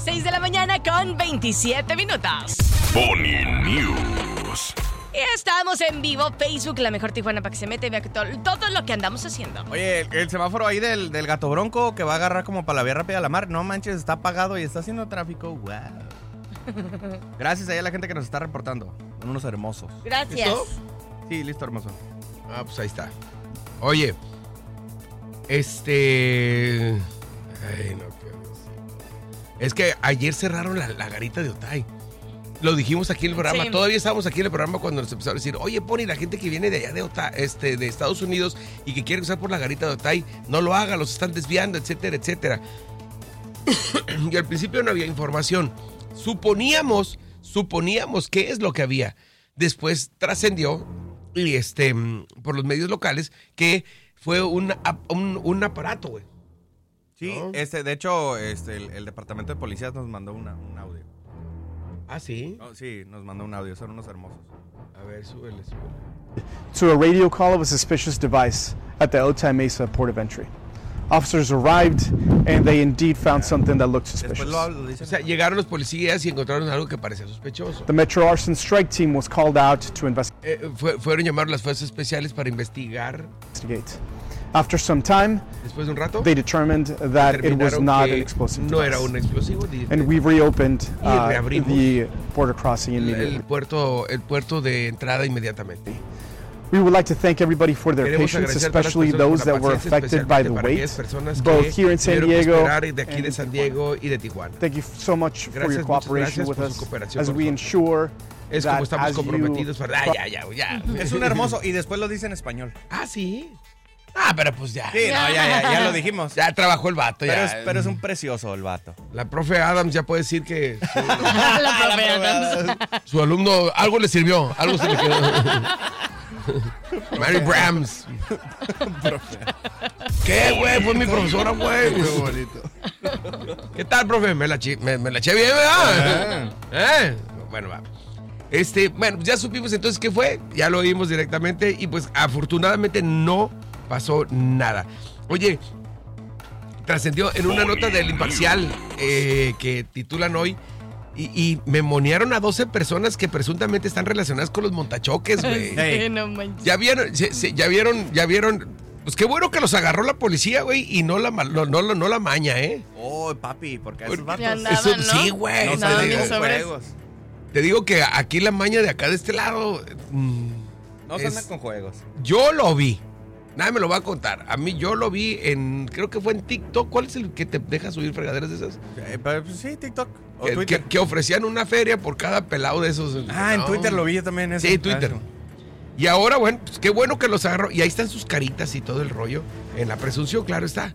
6 de la mañana con 27 minutos. Pony News. Y estamos en vivo, Facebook, La Mejor Tijuana, para que se mete y vea que todo lo que andamos haciendo. Oye, el semáforo ahí del Gato Bronco que va a agarrar como para la vía rápida a la mar, no manches, está apagado y está haciendo tráfico. Wow. Gracias ahí a la gente que nos está reportando. Son unos hermosos. Gracias. ¿Listo? Sí, listo, hermoso. Ah, pues ahí está. Oye, Ay, no quiero decir. Es que ayer cerraron la garita de Otay. Lo dijimos aquí en el programa. Sí. Todavía estábamos aquí en el programa cuando nos empezaron a decir, oye, Pony, la gente que viene de allá de Otay, de Estados Unidos y que quiere cruzar por la garita de Otay, no lo haga, los están desviando, etcétera, etcétera. Y al principio no había información. Suponíamos qué es lo que había. Después trascendió y por los medios locales que fue un aparato, güey. Sí, ¿No? de hecho, el departamento de policías nos mandó un audio. Ah, ¿sí? Oh, sí, nos mandó un audio, son unos hermosos. A ver, súbele. To a radio call of a suspicious device at the Otay Mesa port of entry. Officers arrived and they indeed found something that looked Después suspicious. lo dicen. O sea, llegaron los policías y encontraron algo que parecía sospechoso. The Metro Arson Strike Team was called out to investigate. Fueron llamados las fuerzas especiales para investigar. After some time, Después de un rato, they determined that it was determinaron not que an explosive no device. era un explosivo. And we reopened reabrimos the border crossing el immediately. puerto de entrada inmediatamente. We would like to thank everybody for their Queremos patience, agradecer a todas las especially personas those por la that were paciencia, affected by the especialmente para wait, aquellas personas both que here in San tuvieron que Diego esperar de aquí and de in San Tijuana. Diego y de Tijuana. Thank you so much for Gracias, your muchas cooperation gracias with por su us cooperación as con we nosotros. ensure Es como that estamos as you comprometidos para... ya. Es un hermoso y después lo dice en español. Ah, ¿sí? Ah, pero pues ya. Sí, no, ya lo dijimos. Ya trabajó el vato, Pero ya. pero es un precioso el vato. La profe Adams ya puede decir que La profe Adams. su alumno algo le sirvió, algo se le quedó. Mary Brams. ¿Qué, güey? Fue mi profesora, güey. Qué bonito. ¿Qué tal, profe? Me la eché bien, ¿verdad? Bueno, va. Bueno, ya supimos entonces qué fue, ya lo oímos directamente y pues afortunadamente no pasó nada. Oye, trascendió en una nota del Imparcial que titulan hoy y memonearon a 12 personas que presuntamente están relacionadas con los montachoques, güey. Sí, no manches. Ya vieron. Pues qué bueno que los agarró la policía, güey, y no la maña, ¿eh? Oh, papi, porque a esos vatos Ya andaban, ¿no? Sí, güey. no te se Andaban digo. bien digan sobres. juegos. Te digo que aquí la maña de acá de este lado. No se andan con juegos. Yo lo vi. Nadie me lo va a contar. A mí yo lo vi creo que fue en TikTok. ¿Cuál es el que te deja subir fregaderas de esas? Pues sí, TikTok o Twitter. Que ofrecían una feria por cada pelado de esos. En No. Twitter lo vi yo también. Eso. Sí, Twitter. Ah, Y ahora, bueno, pues qué bueno que los agarró. Y ahí están sus caritas y todo el rollo. En la presunción, claro está.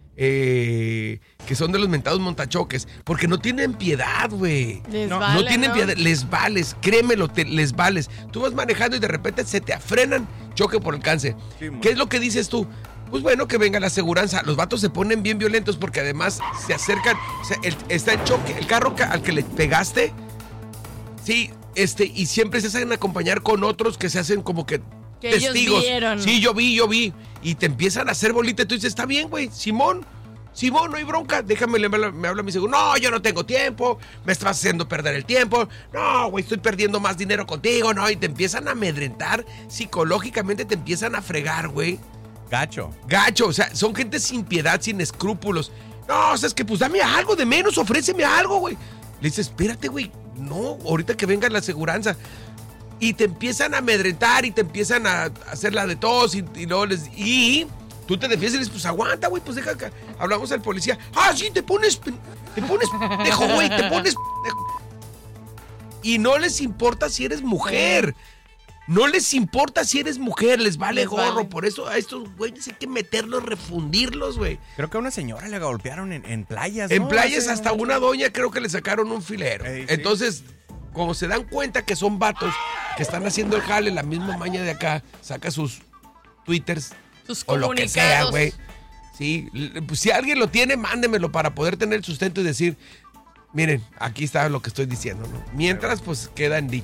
Que son de los mentados montachoques. Porque no tienen piedad, güey. Les No vale, tienen ¿no? piedad. Les vales. Créemelo, les vales. Tú vas manejando y de repente se te afrenan. Choque por alcance. Sí, ¿Qué es lo que dices tú? Pues bueno, que venga la aseguranza. Los vatos se ponen bien violentos porque además se acercan. O sea, está en choque. El carro al que le pegaste. Sí, y siempre se hacen acompañar con otros que se hacen como que Que ellos testigos. vieron. Sí, yo vi. Y te empiezan a hacer bolita y tú dices, está bien, güey, Simón, no hay bronca. Déjame, me habla mi seguro. No, yo no tengo tiempo. Me estás haciendo perder el tiempo. No, güey, estoy perdiendo más dinero contigo. No, y te empiezan a amedrentar. Psicológicamente te empiezan a fregar, güey. Gacho. Gacho, o sea, son gente sin piedad, sin escrúpulos. No, o sea, es que pues dame algo de menos, ofréceme algo, güey. Le dices, espérate, güey. No, ahorita que venga la aseguranza. Y te empiezan a amedrentar y te empiezan a hacer la de todos y luego y tú te defiendes y dices, pues aguanta, güey, pues deja que hablamos al policía. Ah, sí, te pones pendejo, güey, te pones pendejo. Y no les importa si eres mujer. No les importa si eres mujer, les vale Les gorro. vale. Por eso a estos güeyes hay que meterlos, refundirlos, güey. Creo que a una señora le golpearon en playas, En ¿no? playas Hace hasta mucho. una doña creo que le sacaron un filero. Ey, sí. Entonces, como se dan cuenta que son vatos que están haciendo el jale, la misma maña de acá, saca sus twitters Sus o lo que sea, comunicados. güey. Sí, pues, si alguien lo tiene, mándemelo para poder tener el sustento y decir, miren, aquí está lo que estoy diciendo, ¿no? Mientras, pues queda en dicho.